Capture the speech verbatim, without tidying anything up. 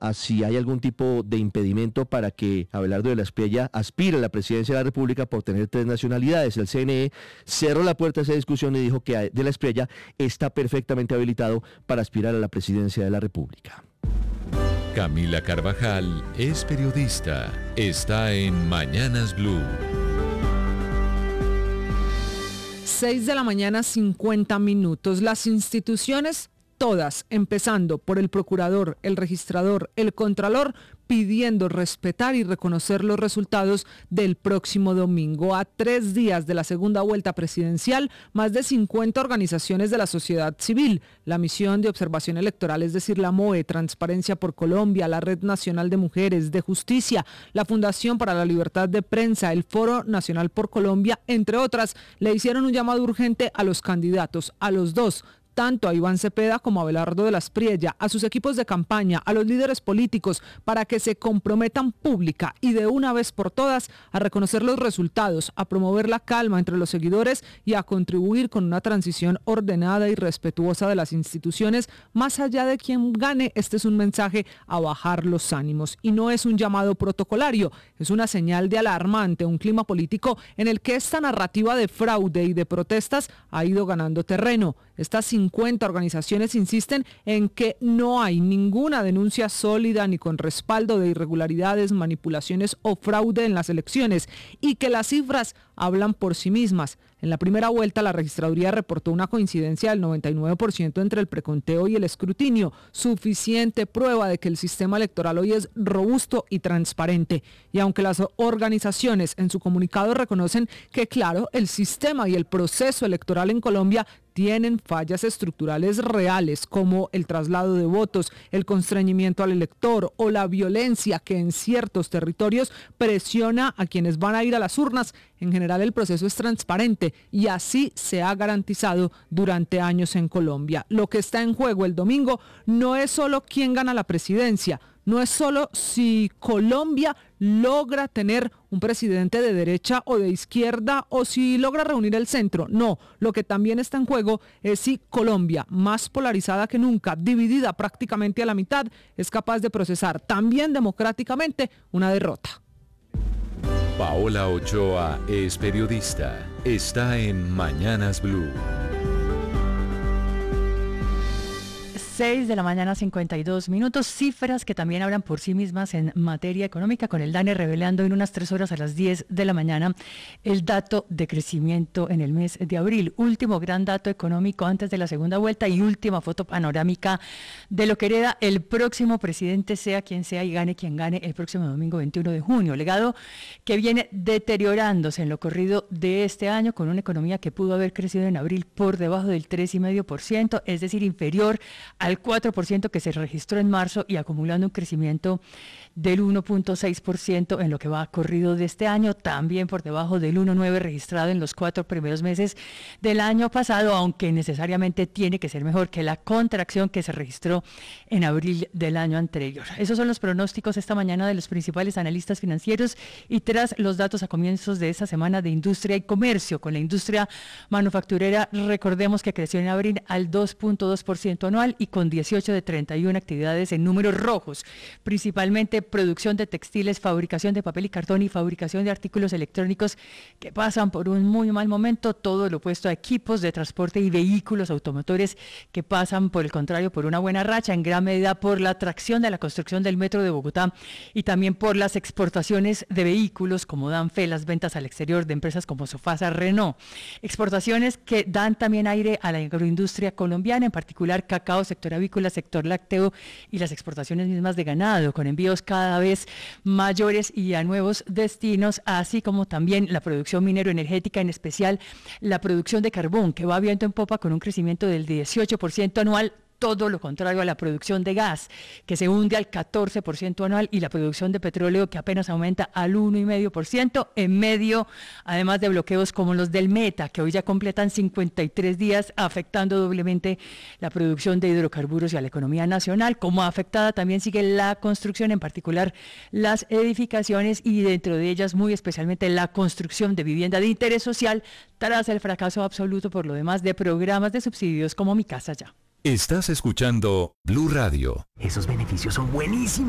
a si hay algún tipo de impedimento para que Abelardo de la Espriella aspire a la presidencia de la República por tener tres nacionalidades. El C N E cerró la puerta a esa discusión y dijo que de la Espriella está perfectamente habilitado para aspirar a la presidencia de la República. Camila Carvajal es periodista. Está en Mañanas Blue. seis de la mañana, cincuenta minutos. Las instituciones, todas, empezando por el procurador, el registrador, el contralor, pidiendo respetar y reconocer los resultados del próximo domingo. A tres días de la segunda vuelta presidencial, más de cincuenta organizaciones de la sociedad civil, la Misión de Observación Electoral, es decir, la M O E, Transparencia por Colombia, la Red Nacional de Mujeres, de Justicia, la Fundación para la Libertad de Prensa, el Foro Nacional por Colombia, entre otras, le hicieron un llamado urgente a los candidatos, a los dos, tanto a Iván Cepeda como a Abelardo de la Espriella, a sus equipos de campaña, a los líderes políticos, para que se comprometan pública y de una vez por todas a reconocer los resultados, a promover la calma entre los seguidores y a contribuir con una transición ordenada y respetuosa de las instituciones. Más allá de quien gane, este es un mensaje a bajar los ánimos y no es un llamado protocolario, es una señal de alarma ante un clima político en el que esta narrativa de fraude y de protestas ha ido ganando terreno. Estas cincuenta organizaciones insisten en que no hay ninguna denuncia sólida ni con respaldo de irregularidades, manipulaciones o fraude en las elecciones y que las cifras hablan por sí mismas. En la primera vuelta, la registraduría reportó una coincidencia del noventa y nueve por ciento entre el preconteo y el escrutinio, suficiente prueba de que el sistema electoral hoy es robusto y transparente. Y aunque las organizaciones en su comunicado reconocen que, claro, el sistema y el proceso electoral en Colombia tienen fallas estructurales reales, como el traslado de votos, el constreñimiento al elector o la violencia que en ciertos territorios presiona a quienes van a ir a las urnas. En general, el proceso es transparente y así se ha garantizado durante años en Colombia. Lo que está en juego el domingo no es solo quién gana la presidencia, no es solo si Colombia logra tener un presidente de derecha o de izquierda o si logra reunir el centro. No, lo que también está en juego es si Colombia, más polarizada que nunca, dividida prácticamente a la mitad, es capaz de procesar también democráticamente una derrota. Paola Ochoa es periodista. Está en Mañanas Blue. seis de la mañana, cincuenta y dos minutos, cifras que también hablan por sí mismas en materia económica, con el DANE revelando en unas tres horas a las diez de la mañana el dato de crecimiento en el mes de abril, último gran dato económico antes de la segunda vuelta y última foto panorámica de lo que hereda el próximo presidente, sea quien sea y gane quien gane el próximo domingo veintiuno de junio, legado que viene deteriorándose en lo corrido de este año con una economía que pudo haber crecido en abril por debajo del tres coma cinco por ciento, es decir, inferior al cuatro por ciento que se registró en marzo y acumulando un crecimiento del uno punto seis por ciento en lo que va corrido de este año, también por debajo del uno punto nueve por ciento registrado en los cuatro primeros meses del año pasado, aunque necesariamente tiene que ser mejor que la contracción que se registró en abril del año anterior. Esos son los pronósticos esta mañana de los principales analistas financieros y tras los datos a comienzos de esta semana de industria y comercio. Con la industria manufacturera, recordemos que creció en abril al dos punto dos por ciento anual y con dieciocho de treinta y una actividades en números rojos, principalmente producción de textiles, fabricación de papel y cartón y fabricación de artículos electrónicos que pasan por un muy mal momento, todo lo opuesto a equipos de transporte y vehículos automotores que pasan por el contrario por una buena racha, en gran medida por la atracción de la construcción del metro de Bogotá y también por las exportaciones de vehículos, como dan fe las ventas al exterior de empresas como Sofasa, Renault. Exportaciones que dan también aire a la agroindustria colombiana, en particular cacao, sector avícola, sector lácteo y las exportaciones mismas de ganado, con envíos cada vez mayores y a nuevos destinos, así como también la producción minero-energética, en especial la producción de carbón, que va viento en popa con un crecimiento del dieciocho por ciento anual, todo lo contrario a la producción de gas, que se hunde al catorce por ciento anual, y la producción de petróleo, que apenas aumenta al uno coma cinco por ciento, en medio, además de bloqueos como los del Meta, que hoy ya completan cincuenta y tres días, afectando doblemente la producción de hidrocarburos y a la economía nacional. Como afectada también sigue la construcción, en particular las edificaciones, y dentro de ellas muy especialmente la construcción de vivienda de interés social, tras el fracaso absoluto por lo demás de programas de subsidios como Mi Casa Ya. Estás escuchando Blue Radio. Esos beneficios son buenísimos.